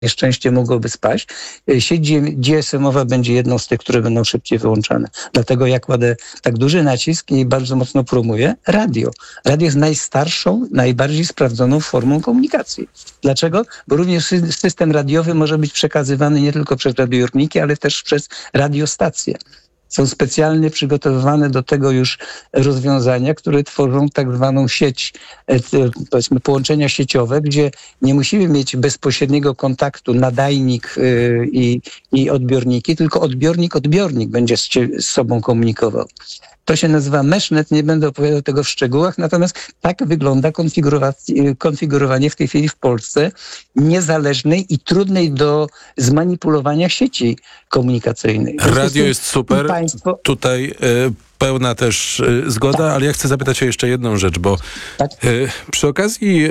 nieszczęście mogłoby spaść, sieć GSM-owa będzie jedną z tych, które będą szybciej wyłączane. Dlatego ja kładę tak duży nacisk i bardzo mocno promuję radio. Radio jest najstarszą, najbardziej sprawdzoną formą komunikacji. Dlaczego? Bo również system radiowy może być przekazywany nie tylko przez radioodbiorniki, ale też przez radiostacje. Są specjalnie przygotowywane do tego już rozwiązania, które tworzą tak zwaną sieć, powiedzmy połączenia sieciowe, gdzie nie musimy mieć bezpośredniego kontaktu nadajnik i odbiorniki, tylko odbiornik będzie z sobą komunikował. To się nazywa meshnet, nie będę opowiadał tego w szczegółach, natomiast tak wygląda konfigurowanie w tej chwili w Polsce niezależnej i trudnej do zmanipulowania sieci komunikacyjnej. Radio jest super, tutaj pełna też zgoda, ale ja chcę zapytać o jeszcze jedną rzecz, bo przy okazji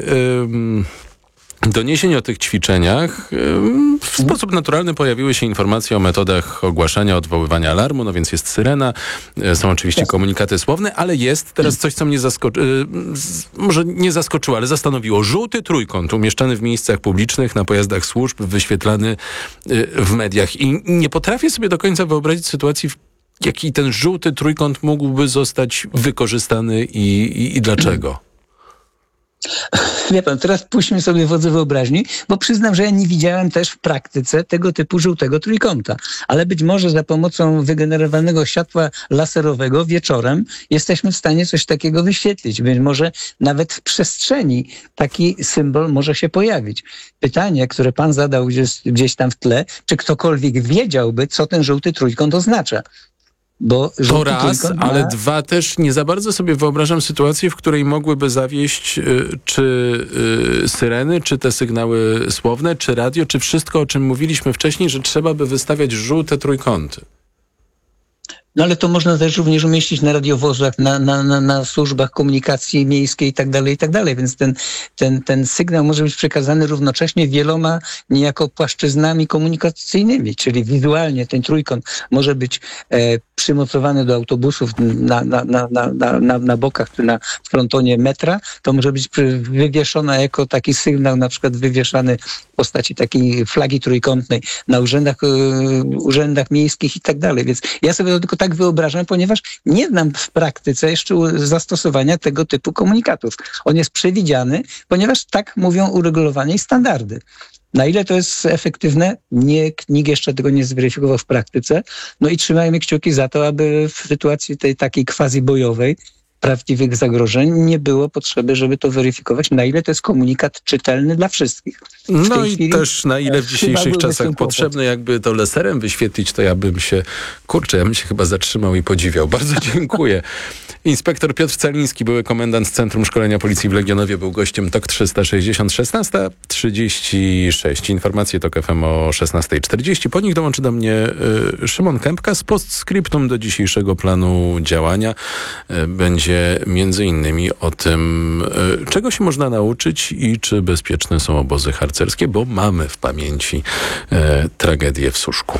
doniesień o tych ćwiczeniach w sposób naturalny pojawiły się informacje o metodach ogłaszania, odwoływania alarmu, no więc jest syrena, są oczywiście komunikaty słowne, ale jest teraz coś, co mnie może nie zaskoczyło, ale zastanowiło. Żółty trójkąt umieszczany w miejscach publicznych, na pojazdach służb, wyświetlany w mediach. I nie potrafię sobie do końca wyobrazić sytuacji, w jakiej ten żółty trójkąt mógłby zostać wykorzystany i dlaczego. Wie pan, teraz puśćmy sobie wodze wyobraźni, bo przyznam, że ja nie widziałem też w praktyce tego typu żółtego trójkąta. Ale być może za pomocą wygenerowanego światła laserowego wieczorem jesteśmy w stanie coś takiego wyświetlić. Być może nawet w przestrzeni taki symbol może się pojawić. Pytanie, które pan zadał gdzieś tam w tle, czy ktokolwiek wiedziałby, co ten żółty trójkąt oznacza? Bo to raz, ale dwa też nie za bardzo sobie wyobrażam sytuację, w której mogłyby zawieść czy syreny, czy te sygnały słowne, czy radio, czy wszystko, o czym mówiliśmy wcześniej, że trzeba by wystawiać żółte trójkąty. No ale to można też również umieścić na radiowozach, na służbach komunikacji miejskiej i tak dalej, więc ten sygnał może być przekazany równocześnie wieloma niejako płaszczyznami komunikacyjnymi, czyli wizualnie ten trójkąt może być przymocowany do autobusów na bokach czy na frontonie metra, to może być wywieszona jako taki sygnał, na przykład wywieszany w postaci takiej flagi trójkątnej na urzędach miejskich i tak dalej, więc ja sobie to tylko tak wyobrażam, ponieważ nie znam w praktyce jeszcze zastosowania tego typu komunikatów. On jest przewidziany, ponieważ tak mówią uregulowania i standardy. Na ile to jest efektywne? Nikt jeszcze tego nie zweryfikował w praktyce. No i trzymajmy kciuki za to, aby w sytuacji tej takiej quasi-bojowej prawdziwych zagrożeń nie było potrzeby, żeby to weryfikować, na ile to jest komunikat czytelny dla wszystkich. No i też na ile w dzisiejszych czasach potrzebne, jakby to laserem wyświetlić, to ja bym się chyba zatrzymał i podziwiał. Bardzo dziękuję. Inspektor Piotr Caliński, były komendant Centrum Szkolenia Policji w Legionowie, był gościem TOK 360, 16:36. Informacje TOK FM o 16:40. Po nich dołączy do mnie Szymon Kępka z postscriptum do dzisiejszego planu działania. Będzie między innymi o tym, czego się można nauczyć i czy bezpieczne są obozy harcerskie, bo mamy w pamięci tragedię w Suszku.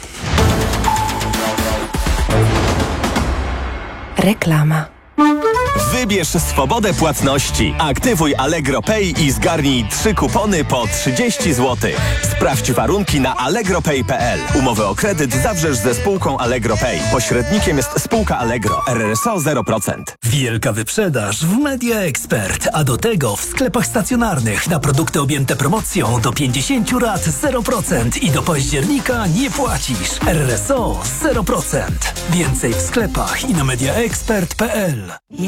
Reklama. Wybierz swobodę płatności. Aktywuj Allegro Pay i zgarnij 3 kupony po 30 zł. Sprawdź warunki na allegropay.pl. Umowę o kredyt zawrzesz ze spółką Allegro Pay. Pośrednikiem jest spółka Allegro. RRSO 0%. Wielka wyprzedaż w Media Expert, a do tego w sklepach stacjonarnych na produkty objęte promocją do 50 rat 0% i do października nie płacisz. RRSO 0%. Więcej w sklepach i na mediaexpert.pl.